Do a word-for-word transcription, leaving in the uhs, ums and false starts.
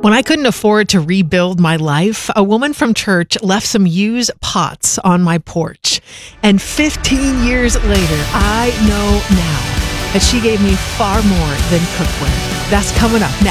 When I couldn't afford to rebuild my life, a woman from church left some used pots on my porch. And fifteen years later, I know now that she gave me far more than cookware. That's coming up next.